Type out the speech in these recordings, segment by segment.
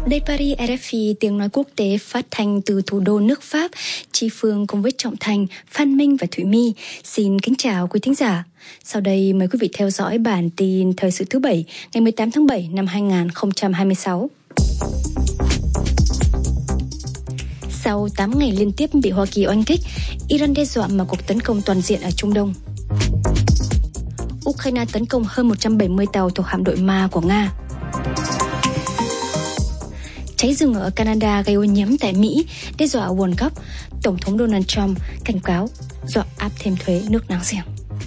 Đây Paris, RFI, tiếng nói quốc tế phát thanh từ thủ đô nước Pháp. Chi Phương cùng với Trọng Thành, Phan Minh và Thủy My xin kính chào quý thính giả. Sau đây mời quý vị theo dõi bản tin thời sự thứ Bảy ngày 18 tháng 7 năm 2026. Sau 8 ngày liên tiếp bị Hoa Kỳ oanh kích, Iran đe dọa mở cuộc tấn công toàn diện ở Trung Đông. Ukraine tấn công hơn 170 tàu thuộc hạm đội Ma của Nga. Cháy rừng ở Canada gây ô nhiễm tại Mỹ, đe dọa World Cup. Tổng thống Donald Trump cảnh cáo dọa áp thêm thuế nước láng giềng.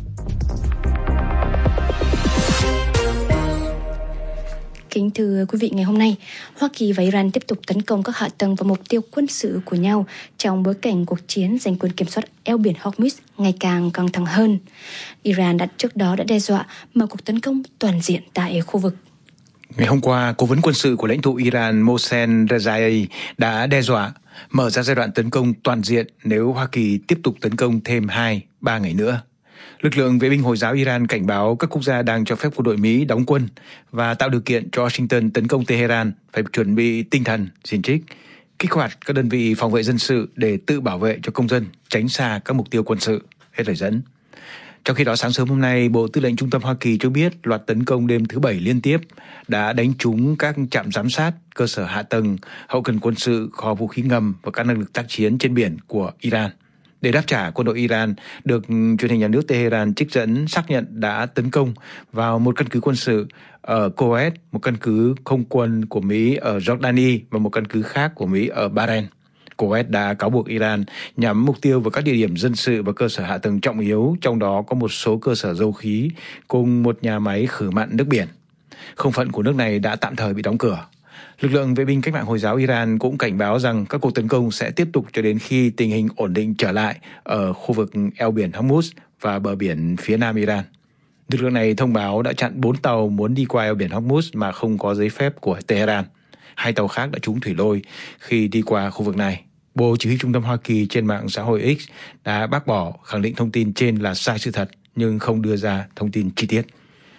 Kính thưa quý vị, ngày hôm nay, Hoa Kỳ và Iran tiếp tục tấn công các hạ tầng và mục tiêu quân sự của nhau trong bối cảnh cuộc chiến giành quyền kiểm soát eo biển Hormuz ngày càng căng thẳng hơn. Iran trước đó đã đe dọa mở cuộc tấn công toàn diện tại khu vực. Ngày hôm qua, cố vấn quân sự của lãnh tụ Iran Mohsen Rezai đã đe dọa mở ra giai đoạn tấn công toàn diện nếu Hoa Kỳ tiếp tục tấn công thêm 2-3 ngày nữa. Lực lượng vệ binh Hồi giáo Iran cảnh báo các quốc gia đang cho phép quân đội Mỹ đóng quân và tạo điều kiện cho Washington tấn công Tehran phải chuẩn bị tinh thần, xin trích, kích hoạt các đơn vị phòng vệ dân sự để tự bảo vệ cho công dân, tránh xa các mục tiêu quân sự. Hết lời dẫn. Trong khi đó, sáng sớm hôm nay, Bộ Tư lệnh Trung tâm Hoa Kỳ cho biết loạt tấn công đêm thứ Bảy liên tiếp đã đánh trúng các trạm giám sát, cơ sở hạ tầng, hậu cần quân sự, kho vũ khí ngầm và các năng lực tác chiến trên biển của Iran. Để đáp trả, quân đội Iran được truyền hình nhà nước Tehran trích dẫn xác nhận đã tấn công vào một căn cứ quân sự ở Kuwait, một căn cứ không quân của Mỹ ở Jordani và một căn cứ khác của Mỹ ở Bahrain. Kuwait đã cáo buộc Iran nhắm mục tiêu vào các địa điểm dân sự và cơ sở hạ tầng trọng yếu, trong đó có một số cơ sở dầu khí cùng một nhà máy khử mặn nước biển. Không phận của nước này đã tạm thời bị đóng cửa. Lực lượng vệ binh cách mạng Hồi giáo Iran cũng cảnh báo rằng các cuộc tấn công sẽ tiếp tục cho đến khi tình hình ổn định trở lại ở khu vực eo biển Hormuz và bờ biển phía nam Iran. Lực lượng này thông báo đã chặn 4 tàu muốn đi qua eo biển Hormuz mà không có giấy phép của Tehran. 2 tàu khác đã trúng thủy lôi khi đi qua khu vực này. Bộ Chỉ huy Trung tâm Hoa Kỳ trên mạng xã hội X đã bác bỏ, khẳng định thông tin trên là sai sự thật nhưng không đưa ra thông tin chi tiết.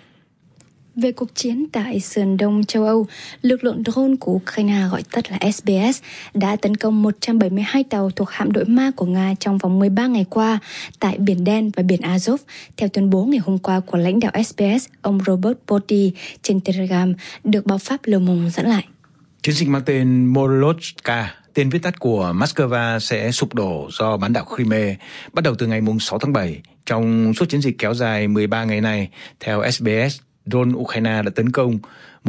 Về cuộc chiến tại sườn đông châu Âu, lực lượng drone của Ukraine gọi tắt là SBS đã tấn công 172 tàu thuộc hạm đội Ma của Nga trong vòng 13 ngày qua tại Biển Đen và Biển Azov, theo tuyên bố ngày hôm qua của lãnh đạo SBS, ông Robert Boti trên Telegram, được báo Pháp Le Monde dẫn lại. Chiến dịch mang tên Molochka, tên viết tắt của Moscow, sẽ sụp đổ do bán đảo Crimea bắt đầu từ ngày 6 tháng 7. Trong suốt chiến dịch kéo dài 13 ngày này, theo SBS, drone Ukraine đã tấn công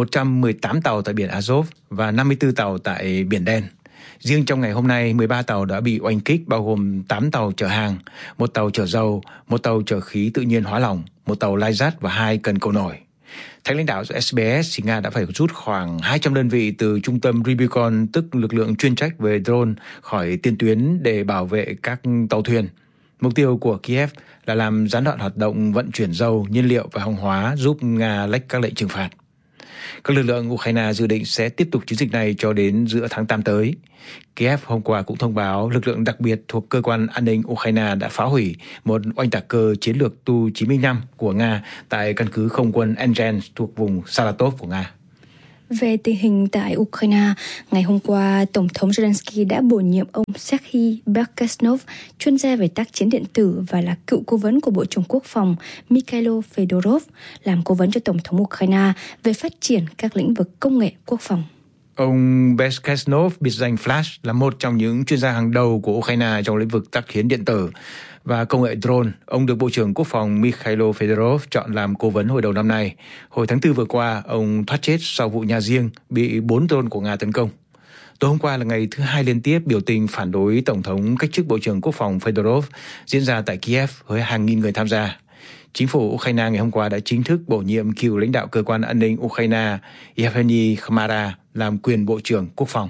118 tàu tại biển Azov và 54 tàu tại Biển Đen. Riêng trong ngày hôm nay, 13 tàu đã bị oanh kích, bao gồm 8 tàu chở hàng, 1 tàu chở dầu, 1 tàu chở khí tự nhiên hóa lỏng, 1 tàu lai rát và 2 cần cầu nổi. Theo lãnh đạo SBS, Nga đã phải rút khoảng 200 đơn vị từ trung tâm Rubicon, tức lực lượng chuyên trách về drone, khỏi tiền tuyến để bảo vệ các tàu thuyền. Mục tiêu của Kiev là làm gián đoạn hoạt động vận chuyển dầu, nhiên liệu và hàng hóa, giúp Nga lách các lệnh trừng phạt. Các lực lượng Ukraine dự định sẽ tiếp tục chiến dịch này cho đến giữa tháng 8 tới. Kiev hôm qua cũng thông báo lực lượng đặc biệt thuộc cơ quan an ninh Ukraine đã phá hủy một oanh tạc cơ chiến lược Tu-95 của Nga tại căn cứ không quân Engen thuộc vùng Saratov của Nga. Về tình hình tại Ukraine, ngày hôm qua, Tổng thống Zelensky đã bổ nhiệm ông Serhiy Berkasnov, chuyên gia về tác chiến điện tử và là cựu cố vấn của Bộ trưởng Quốc phòng Mikhailo Fedorov, làm cố vấn cho Tổng thống Ukraine về phát triển các lĩnh vực công nghệ quốc phòng. Ông Berkasnov, biệt danh Flash, là một trong những chuyên gia hàng đầu của Ukraine trong lĩnh vực tác chiến điện tử và công nghệ drone. Ông được Bộ trưởng Quốc phòng Mikhailo Fedorov chọn làm cố vấn hồi đầu năm nay. Hồi tháng 4 vừa qua, ông thoát chết sau vụ nhà riêng bị 4 drone của Nga tấn công. Tối hôm qua là ngày thứ 2 liên tiếp biểu tình phản đối Tổng thống cách chức Bộ trưởng Quốc phòng Fedorov diễn ra tại Kiev với hàng nghìn người tham gia. Chính phủ Ukraine ngày hôm qua đã chính thức bổ nhiệm cựu lãnh đạo cơ quan an ninh Ukraine Yevgeny Khmara làm quyền Bộ trưởng Quốc phòng.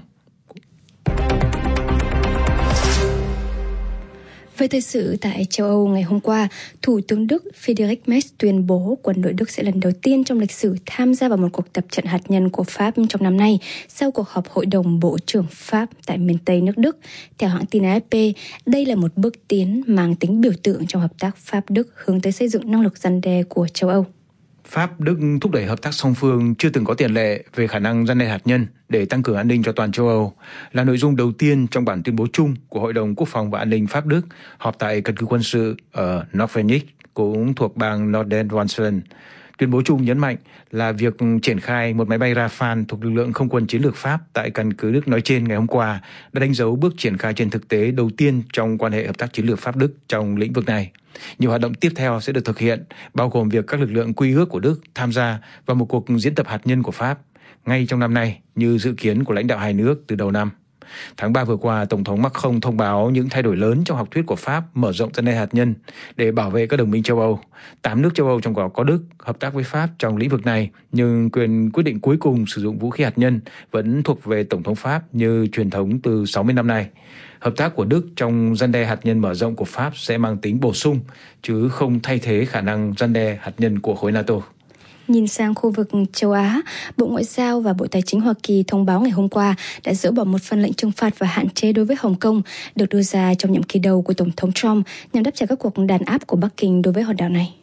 Về thời sự tại châu Âu ngày hôm qua, Thủ tướng Đức Friedrich Merz tuyên bố quân đội Đức sẽ lần đầu tiên trong lịch sử tham gia vào một cuộc tập trận hạt nhân của Pháp trong năm nay sau cuộc họp Hội đồng Bộ trưởng Pháp tại miền Tây nước Đức. Theo hãng tin AFP, đây là một bước tiến mang tính biểu tượng trong hợp tác Pháp-Đức hướng tới xây dựng năng lực răn đe của châu Âu. Pháp-Đức thúc đẩy hợp tác song phương chưa từng có tiền lệ về khả năng răn đe hạt nhân để tăng cường an ninh cho toàn châu Âu là nội dung đầu tiên trong bản tuyên bố chung của Hội đồng Quốc phòng và An ninh Pháp-Đức họp tại căn cứ quân sự ở Nordpfennig, cũng thuộc bang Nordrhein-Westfalen. Tuyên bố chung nhấn mạnh là việc triển khai một máy bay Rafale thuộc lực lượng không quân chiến lược Pháp tại căn cứ Đức nói trên ngày hôm qua đã đánh dấu bước triển khai trên thực tế đầu tiên trong quan hệ hợp tác chiến lược Pháp-Đức trong lĩnh vực này. Nhiều hoạt động tiếp theo sẽ được thực hiện, bao gồm việc các lực lượng quy ước của Đức tham gia vào một cuộc diễn tập hạt nhân của Pháp ngay trong năm nay như dự kiến của lãnh đạo hai nước từ đầu năm. Tháng 3 vừa qua, Tổng thống Macron thông báo những thay đổi lớn trong học thuyết của Pháp mở rộng răn đe hạt nhân để bảo vệ các đồng minh châu Âu. 8 nước châu Âu trong đó có Đức hợp tác với Pháp trong lĩnh vực này, nhưng quyền quyết định cuối cùng sử dụng vũ khí hạt nhân vẫn thuộc về Tổng thống Pháp như truyền thống từ 60 năm nay. Hợp tác của Đức trong răn đe hạt nhân mở rộng của Pháp sẽ mang tính bổ sung, chứ không thay thế khả năng răn đe hạt nhân của khối NATO. Nhìn sang khu vực châu Á, Bộ Ngoại giao và Bộ Tài chính Hoa Kỳ thông báo ngày hôm qua đã dỡ bỏ một phần lệnh trừng phạt và hạn chế đối với Hồng Kông được đưa ra trong nhiệm kỳ đầu của Tổng thống Trump nhằm đáp trả các cuộc đàn áp của Bắc Kinh đối với hòn đảo này.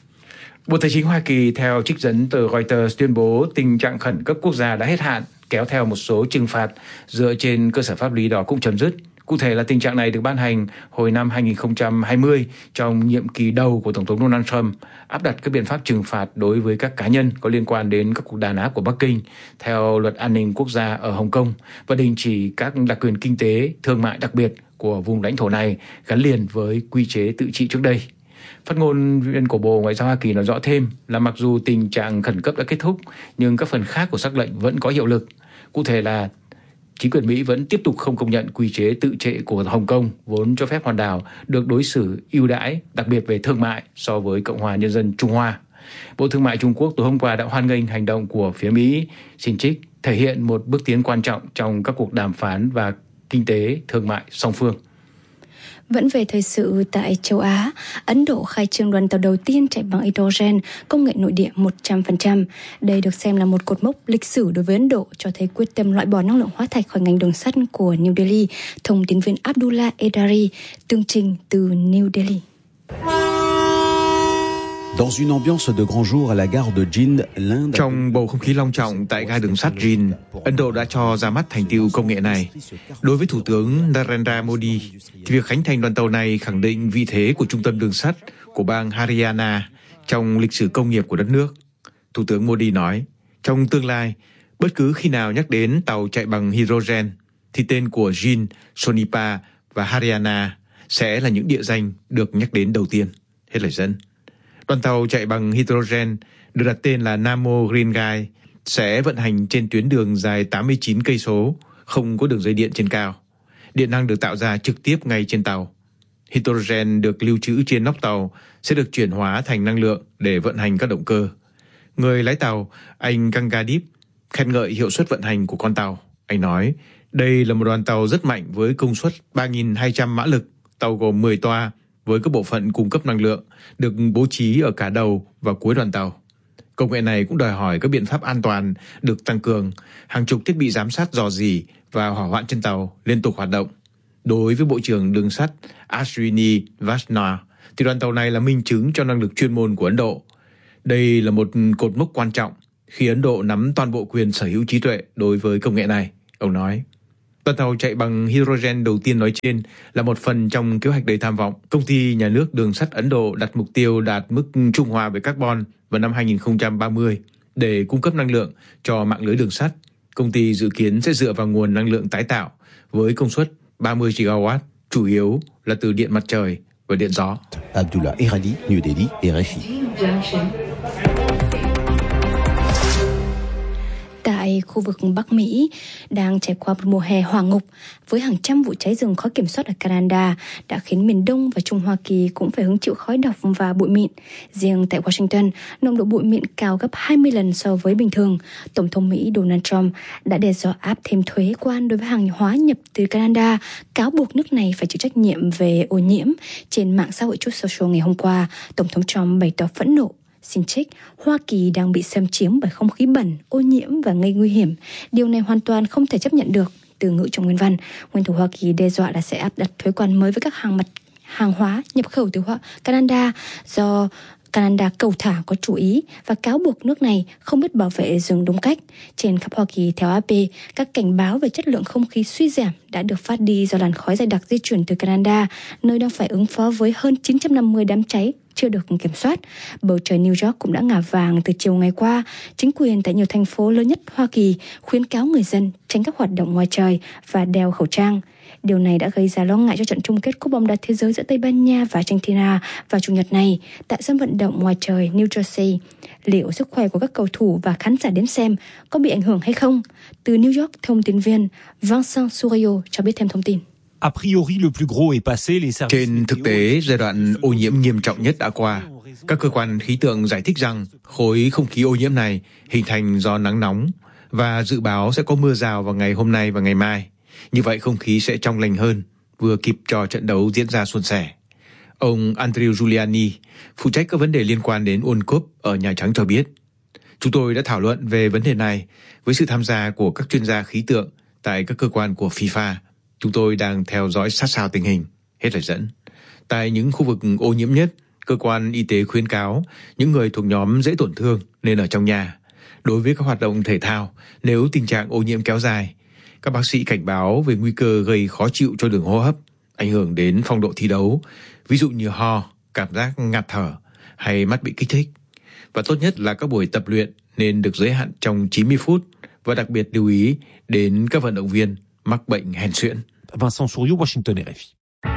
Bộ Tài chính Hoa Kỳ theo trích dẫn từ Reuters tuyên bố tình trạng khẩn cấp quốc gia đã hết hạn, kéo theo một số trừng phạt dựa trên cơ sở pháp lý đó cũng chấm dứt. Cụ thể là tình trạng này được ban hành hồi năm 2020 trong nhiệm kỳ đầu của Tổng thống Donald Trump, áp đặt các biện pháp trừng phạt đối với các cá nhân có liên quan đến các cuộc đàn áp của Bắc Kinh theo luật an ninh quốc gia ở Hồng Kông và đình chỉ các đặc quyền kinh tế, thương mại đặc biệt của vùng lãnh thổ này gắn liền với quy chế tự trị trước đây. Phát ngôn viên của Bộ Ngoại giao Hoa Kỳ nói rõ thêm là mặc dù tình trạng khẩn cấp đã kết thúc, nhưng các phần khác của sắc lệnh vẫn có hiệu lực. Cụ thể là chính quyền Mỹ vẫn tiếp tục không công nhận quy chế tự trị của Hồng Kông, vốn cho phép hòn đảo được đối xử ưu đãi, đặc biệt về thương mại so với Cộng hòa Nhân dân Trung Hoa. Bộ Thương mại Trung Quốc tối hôm qua đã hoan nghênh hành động của phía Mỹ, xin trích, thể hiện một bước tiến quan trọng trong các cuộc đàm phán và kinh tế thương mại song phương. Vẫn về thời sự tại châu Á, Ấn Độ khai trương đoàn tàu đầu tiên chạy bằng hydrogen, công nghệ nội địa 100%. Đây được xem là một cột mốc lịch sử đối với Ấn Độ, cho thấy quyết tâm loại bỏ năng lượng hóa thạch khỏi ngành đường sắt của New Delhi. Thông tín viên Abdullah Edari, tường trình từ New Delhi. Dans une ambiance de grand jour à la gare de Jind, l'Inde. Trong bầu không khí long trọng tại ga đường sắt Jind, Ấn Độ đã cho ra mắt thành tựu công nghệ này. Đối với Thủ tướng Narendra Modi, thì việc khánh thành đoàn tàu này khẳng định vị thế của trung tâm đường sắt của bang Haryana trong lịch sử công nghiệp của đất nước. Thủ tướng Modi nói, trong tương lai, bất cứ khi nào nhắc đến tàu chạy bằng hydrogen, thì tên của Jind, Sonipat và Haryana sẽ là những địa danh được nhắc đến đầu tiên. Hết lời dẫn. Đoàn tàu chạy bằng hydrogen được đặt tên là Namo Green Guide sẽ vận hành trên tuyến đường dài 89 cây số, không có đường dây điện trên cao. Điện năng được tạo ra trực tiếp ngay trên tàu. Hydrogen được lưu trữ trên nóc tàu sẽ được chuyển hóa thành năng lượng để vận hành các động cơ. Người lái tàu, anh Gangadip, khen ngợi hiệu suất vận hành của con tàu. Anh nói, đây là một đoàn tàu rất mạnh với công suất 3.200 mã lực, tàu gồm 10 toa, với các bộ phận cung cấp năng lượng được bố trí ở cả đầu và cuối đoàn tàu. Công nghệ này cũng đòi hỏi các biện pháp an toàn được tăng cường, hàng chục thiết bị giám sát rò rỉ và hỏa hoạn trên tàu liên tục hoạt động. Đối với Bộ trưởng Đường sắt Ashwini Vaishnaw, thì đoàn tàu này là minh chứng cho năng lực chuyên môn của Ấn Độ. Đây là một cột mốc quan trọng khi Ấn Độ nắm toàn bộ quyền sở hữu trí tuệ đối với công nghệ này, ông nói. Đoàn tàu chạy bằng hydrogen đầu tiên nói trên là một phần trong kế hoạch đầy tham vọng. Công ty nhà nước Đường sắt Ấn Độ đặt mục tiêu đạt mức trung hòa về carbon vào năm 2030 để cung cấp năng lượng cho mạng lưới đường sắt. Công ty dự kiến sẽ dựa vào nguồn năng lượng tái tạo với công suất 30 GW, chủ yếu là từ điện mặt trời và điện gió. Abdullah Edari, New Delhi, RFI. Tại khu vực Bắc Mỹ đang trải qua một mùa hè hỏa ngục với hàng trăm vụ cháy rừng khó kiểm soát ở Canada đã khiến miền Đông và Trung Hoa Kỳ cũng phải hứng chịu khói độc và bụi mịn. Riêng tại Washington, nồng độ bụi mịn cao gấp 20 lần so với bình thường. Tổng thống Mỹ Donald Trump đã đe dọa áp thêm thuế quan đối với hàng hóa nhập từ Canada, cáo buộc nước này phải chịu trách nhiệm về ô nhiễm. Trên mạng xã hội Truth Social ngày hôm qua, Tổng thống Trump bày tỏ phẫn nộ. Xin trích, Hoa Kỳ đang bị xâm chiếm bởi không khí bẩn, ô nhiễm và gây nguy hiểm. Điều này hoàn toàn không thể chấp nhận được. Từ ngữ trong nguyên văn, nguyên thủ Hoa Kỳ đe dọa là sẽ áp đặt thuế quan mới với các hàng hóa nhập khẩu từ Canada do Canada cầu thả có chủ ý và cáo buộc nước này không biết bảo vệ rừng đúng cách. Trên khắp Hoa Kỳ, theo AP, các cảnh báo về chất lượng không khí suy giảm đã được phát đi do làn khói dày đặc di chuyển từ Canada, nơi đang phải ứng phó với hơn 950 đám cháy chưa được kiểm soát. Bầu trời New York cũng đã ngả vàng từ chiều ngày qua. Chính quyền tại nhiều thành phố lớn nhất Hoa Kỳ khuyến cáo người dân tránh các hoạt động ngoài trời và đeo khẩu trang. Điều này đã gây ra lo ngại cho trận chung kết Cúp bóng đá thế giới giữa Tây Ban Nha và Argentina vào Chủ nhật này tại sân vận động ngoài trời New Jersey. Liệu sức khỏe của các cầu thủ và khán giả đến xem có bị ảnh hưởng hay không? Từ New York, thông tin viên Vincent Surio cho biết thêm thông tin. Trên thực tế, giai đoạn ô nhiễm nghiêm trọng nhất đã qua. Các cơ quan khí tượng giải thích rằng khối không khí ô nhiễm này hình thành do nắng nóng và dự báo sẽ có mưa rào vào ngày hôm nay và ngày mai. Như vậy không khí sẽ trong lành hơn, vừa kịp cho trận đấu diễn ra suôn sẻ. Ông Andrew Giuliani, phụ trách các vấn đề liên quan đến World Cup ở Nhà Trắng cho biết, chúng tôi đã thảo luận về vấn đề này với sự tham gia của các chuyên gia khí tượng tại các cơ quan của FIFA. Chúng tôi đang theo dõi sát sao tình hình, hết lời dẫn. Tại những khu vực ô nhiễm nhất, cơ quan y tế khuyến cáo những người thuộc nhóm dễ tổn thương nên ở trong nhà. Đối với các hoạt động thể thao, nếu tình trạng ô nhiễm kéo dài, các bác sĩ cảnh báo về nguy cơ gây khó chịu cho đường hô hấp, ảnh hưởng đến phong độ thi đấu, ví dụ như ho, cảm giác ngạt thở hay mắt bị kích thích. Và tốt nhất là các buổi tập luyện nên được giới hạn trong 90 phút và đặc biệt lưu ý đến các vận động viên mắc bệnh hen suyễn. Vincent Souriau, Washington, RFI.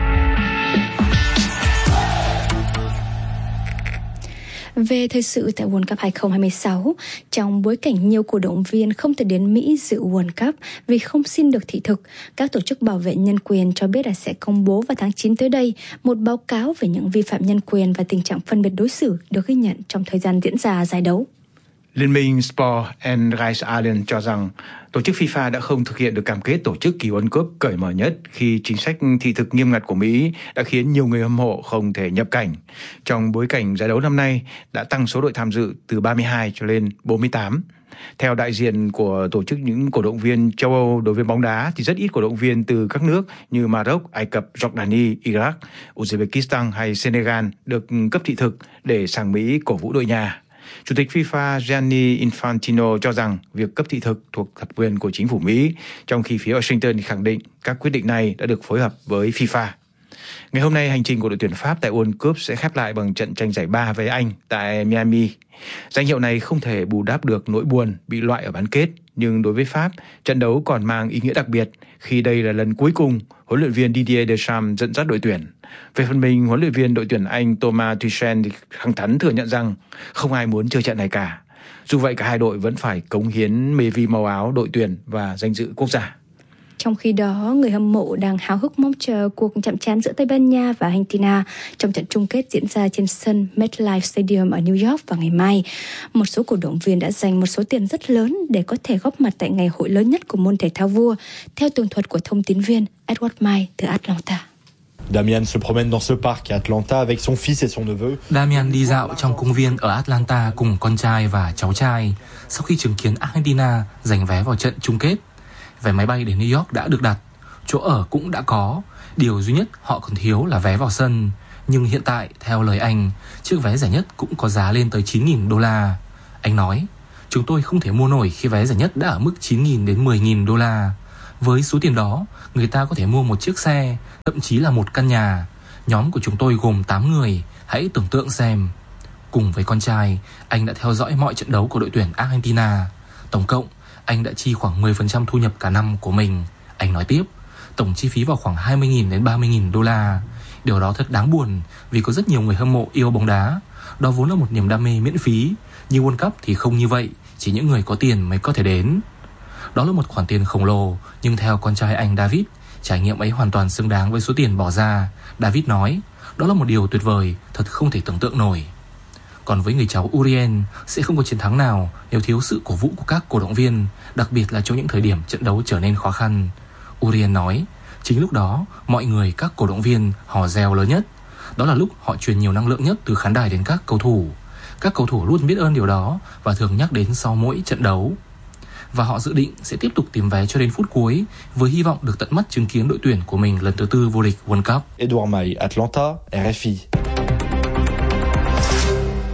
Về thời sự tại World Cup 2026, trong bối cảnh nhiều cổ động viên không thể đến Mỹ dự World Cup vì không xin được thị thực, các tổ chức bảo vệ nhân quyền cho biết là sẽ công bố vào tháng 9 tới đây một báo cáo về những vi phạm nhân quyền và tình trạng phân biệt đối xử được ghi nhận trong thời gian diễn ra giải đấu. Liên minh Sport and Rights Ireland cho rằng tổ chức FIFA đã không thực hiện được cam kết tổ chức kỳ World Cup cởi mở nhất khi chính sách thị thực nghiêm ngặt của Mỹ đã khiến nhiều người hâm mộ không thể nhập cảnh. Trong bối cảnh giải đấu năm nay đã tăng số đội tham dự từ 32 cho lên 48. Theo đại diện của tổ chức những cổ động viên châu Âu đối với bóng đá thì rất ít cổ động viên từ các nước như Maroc, Ai Cập, Jordani, Iraq, Uzbekistan hay Senegal được cấp thị thực để sang Mỹ cổ vũ đội nhà. Chủ tịch FIFA Gianni Infantino cho rằng việc cấp thị thực thuộc thẩm quyền của chính phủ Mỹ, trong khi phía Washington khẳng định các quyết định này đã được phối hợp với FIFA. Ngày hôm nay, hành trình của đội tuyển Pháp tại World Cup sẽ khép lại bằng trận tranh giải 3 với Anh tại Miami. Danh hiệu này không thể bù đắp được nỗi buồn bị loại ở bán kết, nhưng đối với Pháp, trận đấu còn mang ý nghĩa đặc biệt khi đây là lần cuối cùng huấn luyện viên Didier Deschamps dẫn dắt đội tuyển. Về phần mình, huấn luyện viên đội tuyển Anh Thomas Tuchel thẳng thắn thừa nhận rằng không ai muốn chơi trận này cả. Dù vậy, cả hai đội vẫn phải cống hiến vì màu áo đội tuyển và danh dự quốc gia. Trong khi đó, người hâm mộ đang háo hức mong chờ cuộc chạm trán giữa Tây Ban Nha và Argentina trong trận chung kết diễn ra trên sân MetLife Stadium ở New York vào ngày mai. Một số cổ động viên đã dành một số tiền rất lớn để có thể góp mặt tại ngày hội lớn nhất của môn thể thao vua, theo tường thuật của thông tín viên Edward Mai từ Atlanta. Damian se promène dans ce parc à Atlanta avec son fils et son neveu. Damian đi dạo trong công viên ở Atlanta cùng con trai và cháu trai sau khi chứng kiến Argentina giành vé vào trận chung kết. Vé máy bay đến New York đã được đặt, chỗ ở cũng đã có, điều duy nhất họ còn thiếu là vé vào sân. Nhưng hiện tại, theo lời anh, chiếc vé rẻ nhất cũng có giá lên tới $9.000. Anh nói, chúng tôi không thể mua nổi khi vé rẻ nhất đã ở mức $9.000 đến $10.000. Với số tiền đó, người ta có thể mua một chiếc xe, thậm chí là một căn nhà. Nhóm của chúng tôi gồm 8 người, hãy tưởng tượng xem. Cùng với con trai, anh đã theo dõi mọi trận đấu của đội tuyển Argentina. Tổng cộng, anh đã chi khoảng 10% thu nhập cả năm của mình. Anh nói tiếp, tổng chi phí vào khoảng $20.000 đến $30.000. Điều đó thật đáng buồn vì có rất nhiều người hâm mộ yêu bóng đá. Đó vốn là một niềm đam mê miễn phí. Nhưng World Cup thì không như vậy, chỉ những người có tiền mới có thể đến. Đó là một khoản tiền khổng lồ, nhưng theo con trai anh David, trải nghiệm ấy hoàn toàn xứng đáng với số tiền bỏ ra. David nói, đó là một điều tuyệt vời, thật không thể tưởng tượng nổi. Còn với người cháu Urien, sẽ không có chiến thắng nào nếu thiếu sự cổ vũ của các cổ động viên, đặc biệt là trong những thời điểm trận đấu trở nên khó khăn. Urien nói, chính lúc đó, mọi người, các cổ động viên, hò reo lớn nhất. Đó là lúc họ truyền nhiều năng lượng nhất từ khán đài đến các cầu thủ. Các cầu thủ luôn biết ơn điều đó và thường nhắc đến sau mỗi trận đấu. Và họ dự định sẽ tiếp tục tìm vé cho đến phút cuối với hy vọng được tận mắt chứng kiến đội tuyển của mình lần thứ 4 vô địch World Cup. Edouard Mai, Atlanta, RFI.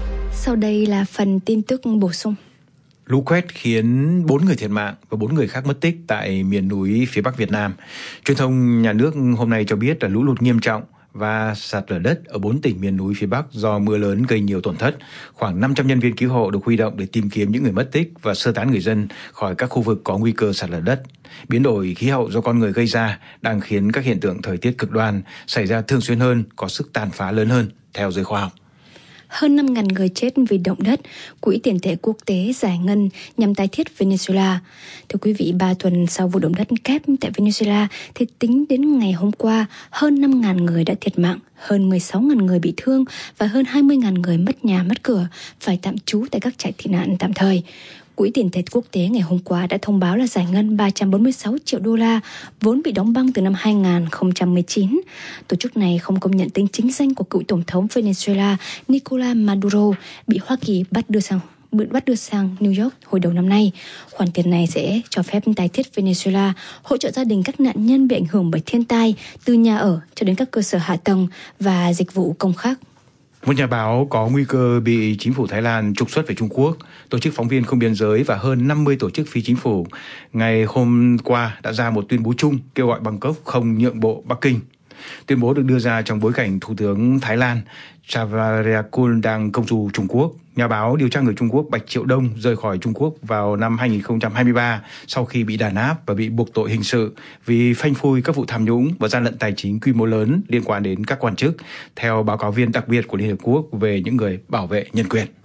Sau đây là phần tin tức bổ sung. Lũ quét khiến 4 người thiệt mạng và 4 người khác mất tích tại miền núi phía Bắc Việt Nam. Truyền thông nhà nước hôm nay cho biết là lũ lụt nghiêm trọng và sạt lở đất ở 4 tỉnh miền núi phía Bắc do mưa lớn gây nhiều tổn thất. Khoảng 500 nhân viên cứu hộ được huy động để tìm kiếm những người mất tích và sơ tán người dân khỏi các khu vực có nguy cơ sạt lở đất. Biến đổi khí hậu do con người gây ra đang khiến các hiện tượng thời tiết cực đoan xảy ra thường xuyên hơn, có sức tàn phá lớn hơn, theo giới khoa học. Hơn 5.000 người chết vì động đất, Quỹ tiền tệ quốc tế giải ngân nhằm tái thiết Venezuela. Thưa quý vị, 3 tuần sau vụ động đất kép tại Venezuela, thì tính đến ngày hôm qua, hơn 5.000 người đã thiệt mạng, hơn 16.000 người bị thương và hơn 20.000 người mất nhà mất cửa, phải tạm trú tại các trại tị nạn tạm thời. Quỹ tiền tệ quốc tế ngày hôm qua đã thông báo là giải ngân 346 triệu đô la, vốn bị đóng băng từ năm 2019. Tổ chức này không công nhận tính chính danh của cựu Tổng thống Venezuela Nicolás Maduro bị Hoa Kỳ bắt đưa sang New York hồi đầu năm nay. Khoản tiền này sẽ cho phép tái thiết Venezuela, hỗ trợ gia đình các nạn nhân bị ảnh hưởng bởi thiên tai, từ nhà ở cho đến các cơ sở hạ tầng và dịch vụ công khác. Một nhà báo có nguy cơ bị chính phủ Thái Lan trục xuất về Trung Quốc, tổ chức Phóng viên Không Biên Giới và hơn 50 tổ chức phi chính phủ ngày hôm qua đã ra một tuyên bố chung kêu gọi Bangkok không nhượng bộ Bắc Kinh. Tuyên bố được đưa ra trong bối cảnh Thủ tướng Thái Lan Chavaryakul đang công du Trung Quốc. Nhà báo điều tra người Trung Quốc Bạch Triệu Đông rời khỏi Trung Quốc vào năm 2023 sau khi bị đàn áp và bị buộc tội hình sự vì phanh phui các vụ tham nhũng và gian lận tài chính quy mô lớn liên quan đến các quan chức, theo báo cáo viên đặc biệt của Liên Hợp Quốc về những người bảo vệ nhân quyền.